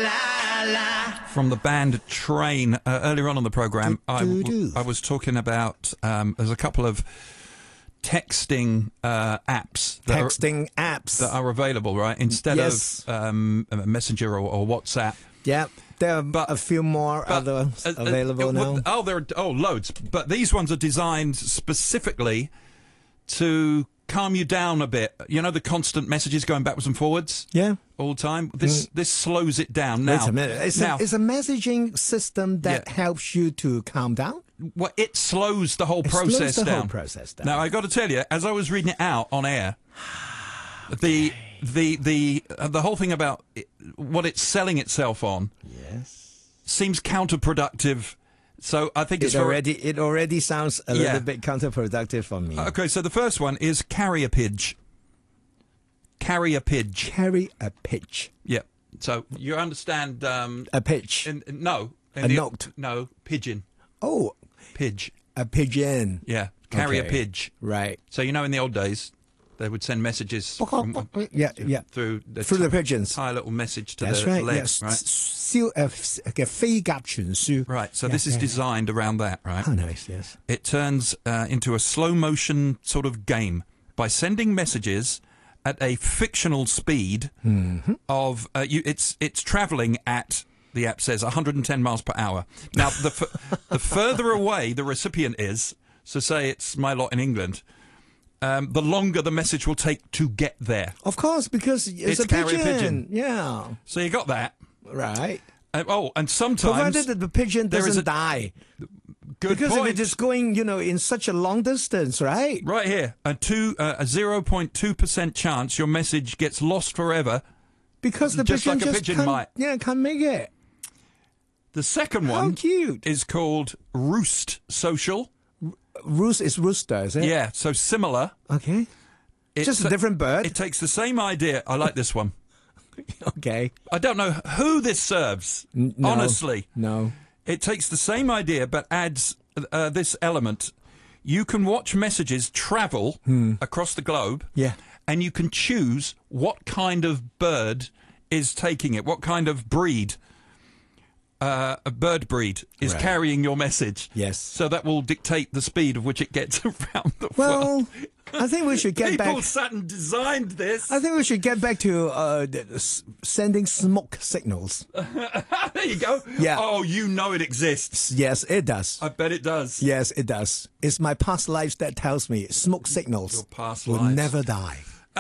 From the band Train. Earlier on the programme, I was talking about there's a couple of texting apps that are available, right? Instead of Messenger or WhatsApp. Yeah, there are a few more others available now. There are loads. But these ones are designed specifically to calm you down a bit. You know, the constant messages going backwards and forwards? Yeah. All the time. This slows it down now. Wait a minute. It's a messaging system that helps you to calm down? Well, it slows the whole process down. Now, I got to tell you, as I was reading it out on air, the whole thing about what it's selling itself on seems counterproductive. So I think it already sounds a little bit counterproductive for me. Okay, so the first one is carrier pigeon. Carrier pigeon. Carry a pitch. Yeah. So you understand a pitch. No. A note. No, pigeon. Oh, pigeon. A pigeon. Yeah. Carrier pigeon. Right. So you know in the old days they would send messages through the pigeons. Tie a little message to the legs, right? Right, so this is designed around that, right? Oh, nice, yes. It turns into a slow-motion sort of game by sending messages at a fictional speed of... it's travelling at, the app says, 110 miles per hour. Now, the further away the recipient is, so say it's my lot in England... the longer the message will take to get there. Of course, because it's a pigeon. Yeah. So you got that. Right. And sometimes... Provided that the pigeon doesn't die. Good because point. if it is going, in such a long distance, right? Right here. A 0.2% chance your message gets lost forever. Because the pigeon can't make it. The second one is called Roost Social. Roost is rooster, is it? Yeah, so similar. Okay. It's just a different bird. It takes the same idea. I like this one. Okay. I don't know who this serves, honestly. No. It takes the same idea but adds this element. You can watch messages travel across the globe. Yeah. And you can choose what kind of bird is taking it, what kind of breed. A bird breed is carrying your message. Yes. So that will dictate the speed of which it gets around the world. Well, I think we should get back... People sat and designed this. I think we should get back to sending smoke signals. There you go. Yeah. Oh, you know it exists. Yes, it does. I bet it does. Yes, it does. It's my past lives that tells me smoke signals your past will lives. never die.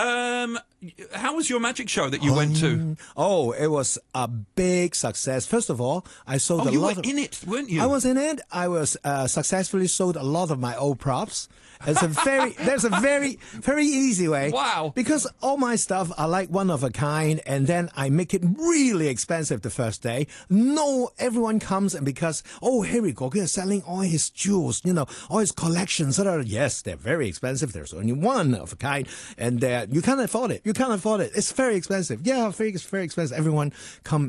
How was your magic show that you went to? Oh, it was a big success. First of all, I sold a lot. You were in it, weren't you? I was in it. I was successfully sold a lot of my old props. There's a very, very easy way. Wow. Because all my stuff are like one of a kind, and then I make it really expensive the first day. No, everyone comes and because, Harry Gokul is selling all his jewels, all his collections. Yes, they're very expensive. There's only one of a kind, and you can't afford it. You can't afford it. It's very expensive. Yeah, very expensive. Everyone come,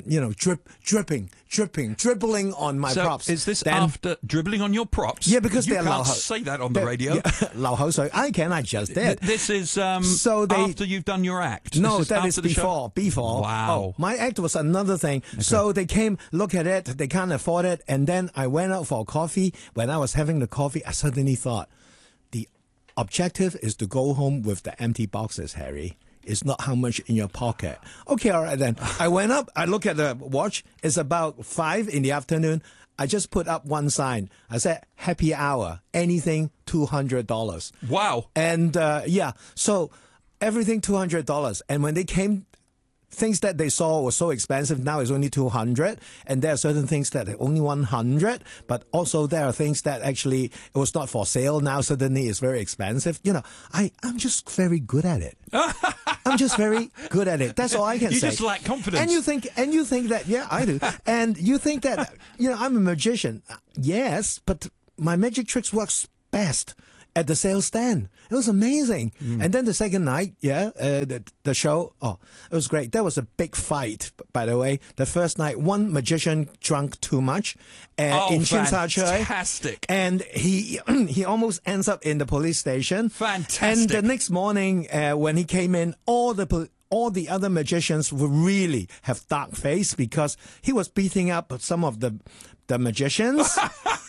dribbling on my props. Is this after dribbling on your props? Yeah, because you can't say that on the radio. Yeah, I just did. This is after you've done your act. No, that is before. Wow. My act was another thing. Okay. So they came, look at it, they can't afford it, and then I went out for coffee. When I was having the coffee, I suddenly thought, the objective is to go home with the empty boxes, Harry. It's not how much in your pocket. Okay, all right then. I went up, I look at the watch, it's about 5 in the afternoon. I just put up one sign. I said, happy hour, anything $200. Wow. And so everything $200. And when they came, things that they saw were so expensive, now it's only $200. And there are certain things that are only $100. But also there are things that actually, it was not for sale. Now suddenly it's very expensive. I'm just very good at it. I'm just very good at it. That's all I can say. You just lack confidence. And you think that, yeah, I do. And you think that, I'm a magician. Yes, but my magic tricks works best at the sales stand. It was amazing. And then the second night, the show, it was great. There was a big fight, by the way. The first night, one magician drank too much in Tsim Sha Tsui. Fantastic. And he almost ends up in the police station. Fantastic. And the next morning, when he came in, all the all the other magicians would really have dark face because he was beating up some of the magicians.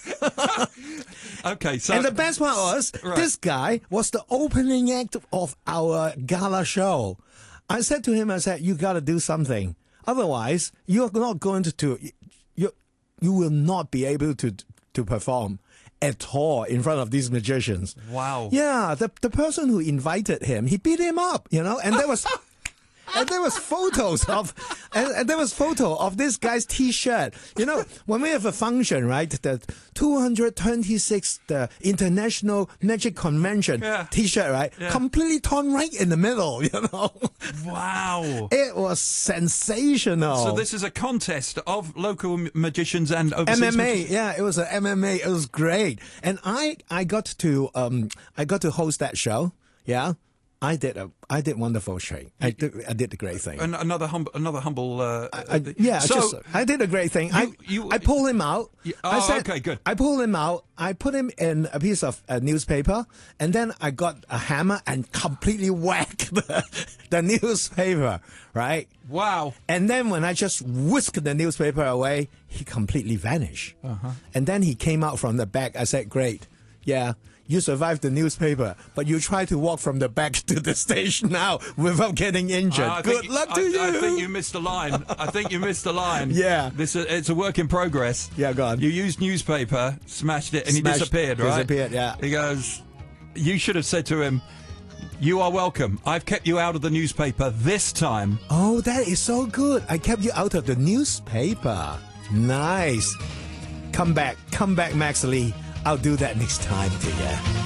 Okay, so And the best part was, this guy was the opening act of our gala show. I said to him, you got to do something. Otherwise, you're not going to you will not be able to perform at all in front of these magicians. Wow. Yeah, the person who invited him, he beat him up, and there was and there was photos of this guy's T-shirt. When we have a function, right? The 226th the International Magic Convention T-shirt, right? Yeah. Completely torn right in the middle. Wow. It was sensational. So this is a contest of local magicians and overseas MMA, magicians. yeah, it was an MMA. It was great, and I got to host that show. Yeah, I did wonderful show. I did a great thing. And another humble. I did a great thing. I pulled him out. Okay, good. I pulled him out. I put him in a piece of newspaper, and then I got a hammer and completely whacked the newspaper. Right. Wow. And then when I just whisked the newspaper away, he completely vanished. And then he came out from the back. I said, "Great, yeah." You survived the newspaper, but you try to walk from the back to the stage now without getting injured. Good luck to you. I think you missed a line. Yeah. It's a work in progress. Yeah, go on. You used newspaper, smashed it, and he disappeared, right? Disappeared, yeah. He goes, you should have said to him, "You are welcome. I've kept you out of the newspaper this time." Oh, that is so good. I kept you out of the newspaper. Nice. Come back, Max Lee. I'll do that next time to you.